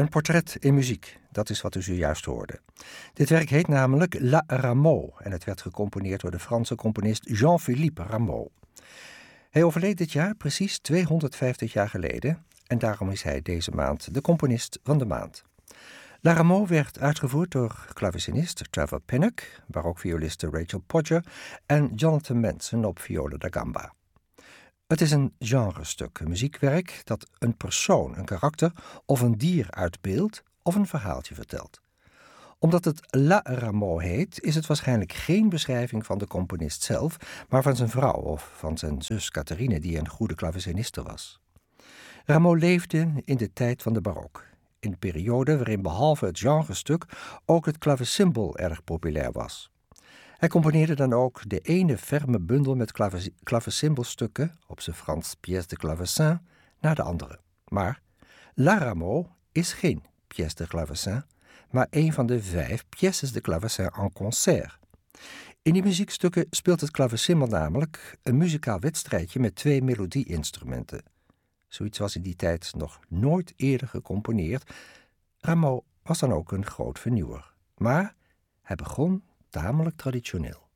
Een portret in muziek, dat is wat u zojuist hoorde. Dit werk heet namelijk La Rameau en het werd gecomponeerd door de Franse componist Jean-Philippe Rameau. Hij overleed dit jaar precies 250 jaar geleden en daarom is hij deze maand de componist van de maand. La Rameau werd uitgevoerd door klavecinist Trevor Pinnock, barokvioliste Rachel Podger en Jonathan Manson op viola da gamba. Het is een genrestuk, een muziekwerk dat een persoon, een karakter of een dier uitbeeldt of een verhaaltje vertelt. Omdat het La Rameau heet, is het waarschijnlijk geen beschrijving van de componist zelf, maar van zijn vrouw of van zijn zus Catherine, die een goede klaveciniste was. Rameau leefde in de tijd van de barok, in een periode waarin behalve het genrestuk ook het clavecimbal erg populair was. Hij componeerde dan ook de ene ferme bundel met clavecimbalstukken, op zijn Frans pièce de clavecin, naar de andere. Maar La Rameau is geen pièce de clavecin, maar een van de 5 pièces de clavecin en concert. In die muziekstukken speelt het clavecimbal namelijk een muzikaal wedstrijdje met 2 melodieinstrumenten. Zoiets was in die tijd nog nooit eerder gecomponeerd. Rameau was dan ook een groot vernieuwer. Maar hij begon tamelijk traditioneel.